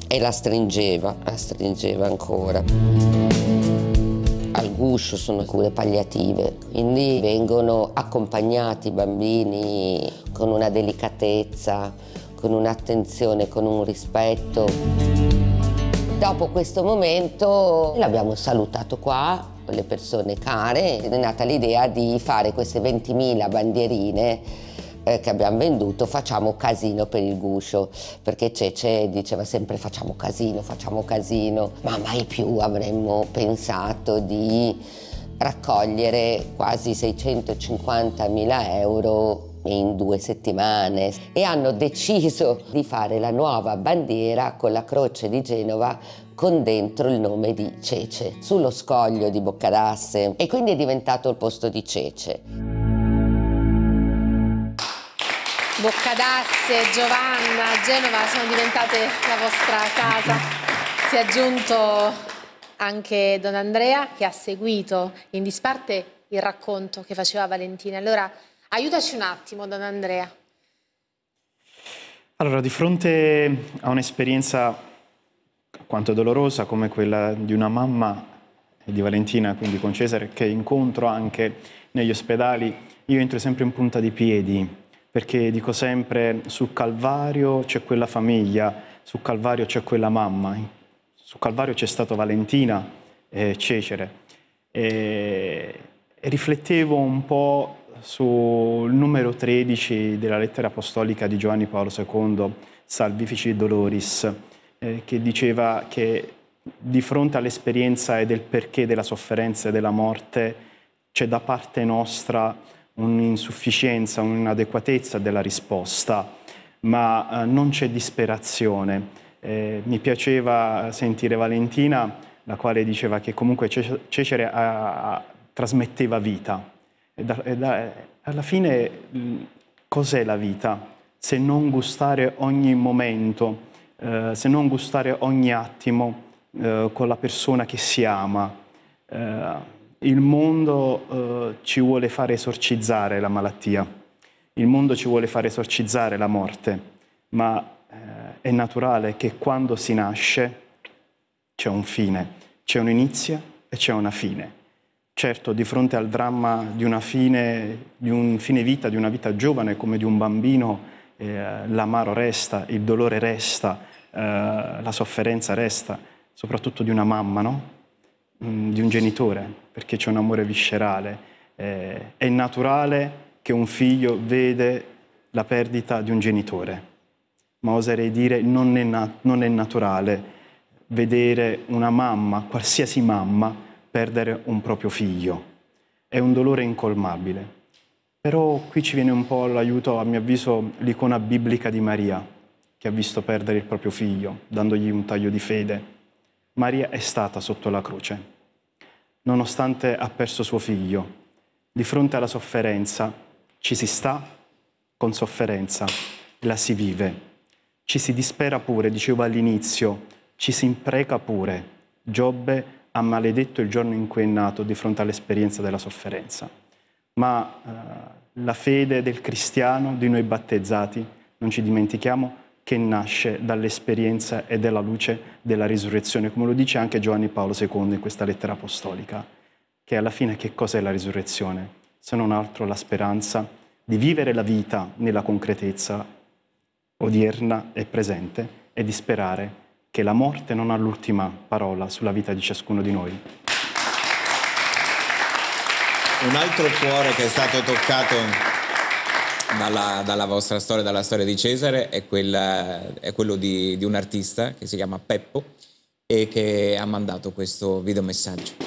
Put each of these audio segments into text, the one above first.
e la stringeva ancora. Al guscio sono cure palliative, quindi vengono accompagnati i bambini con una delicatezza, con un'attenzione, con un rispetto. Dopo questo momento l'abbiamo salutato qua, le persone care, è nata l'idea di fare queste 20.000 bandierine che abbiamo venduto. Facciamo casino per il guscio, perché Cece diceva sempre facciamo casino, ma mai più avremmo pensato di raccogliere quasi 650.000 euro in 2 settimane, e hanno deciso di fare la nuova bandiera con la croce di Genova con dentro il nome di Cece sullo scoglio di Boccadasse, e quindi è diventato il posto di Cece. Boccadasse, Giovanna, Genova sono diventate la vostra casa. Si è aggiunto anche Don Andrea, che ha seguito in disparte il racconto che faceva Valentina. Allora aiutaci un attimo, Don Andrea. Allora, di fronte a un'esperienza quanto dolorosa come quella di una mamma di Valentina, quindi con Cesare, che incontro anche negli ospedali, io entro sempre in punta di piedi, perché dico sempre, sul Calvario c'è quella famiglia, sul Calvario c'è quella mamma, sul Calvario c'è stato Valentina e Cesare. E riflettevo un po' sul numero 13 della lettera apostolica di Giovanni Paolo II, Salvifici Doloris, che diceva che di fronte all'esperienza e del perché della sofferenza e della morte c'è da parte nostra un'insufficienza, un'inadeguatezza della risposta, ma non c'è disperazione. Mi piaceva sentire Valentina, la quale diceva che comunque Cesare trasmetteva vita. Alla fine cos'è la vita? Se non gustare ogni momento, se non gustare ogni attimo con la persona che si ama. Il mondo ci vuole fare esorcizzare la malattia, il mondo ci vuole fare esorcizzare la morte, ma è naturale che quando si nasce c'è un fine, c'è un inizio e c'è una fine. Certo, di fronte al dramma di un fine vita, di una vita giovane come di un bambino, l'amaro resta, il dolore resta, la sofferenza resta, soprattutto di una mamma, no? Di un genitore, perché c'è un amore viscerale. È naturale che un figlio vede la perdita di un genitore, ma oserei dire non è naturale vedere una mamma, qualsiasi mamma, perdere un proprio figlio. È un dolore incolmabile. Però qui ci viene un po' l'aiuto, a mio avviso, l'icona biblica di Maria, che ha visto perdere il proprio figlio, dandogli un taglio di fede. Maria è stata sotto la croce, nonostante ha perso suo figlio. Di fronte alla sofferenza ci si sta con sofferenza, la si vive. Ci si dispera pure, dicevo all'inizio, ci si impreca pure. Giobbe ha maledetto il giorno in cui è nato di fronte all'esperienza della sofferenza. Ma la fede del cristiano, di noi battezzati, non ci dimentichiamo, che nasce dall'esperienza e dalla luce della risurrezione, come lo dice anche Giovanni Paolo II in questa lettera apostolica, che alla fine che cos'è la risurrezione? Se non altro la speranza di vivere la vita nella concretezza odierna e presente e di sperare che la morte non ha l'ultima parola sulla vita di ciascuno di noi. Un altro cuore che è stato toccato dalla vostra storia, dalla storia di Cesare, è quello di un artista che si chiama Peppo e che ha mandato questo videomessaggio.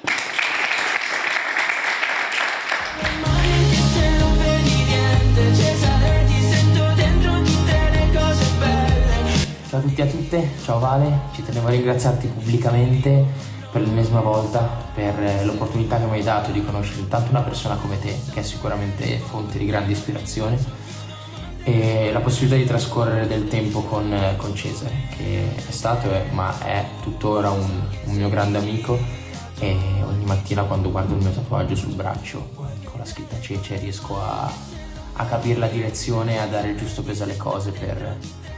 Ciao a tutti e a tutte, ciao Vale, ci tenevo a ringraziarti pubblicamente per l'ennesima volta per l'opportunità che mi hai dato di conoscere tanto una persona come te, che è sicuramente fonte di grande ispirazione, e la possibilità di trascorrere del tempo con Cesare, che è stato ma è tuttora un mio grande amico, e ogni mattina quando guardo il mio tatuaggio sul braccio con la scritta Cece riesco a capire la direzione e a dare il giusto peso alle cose per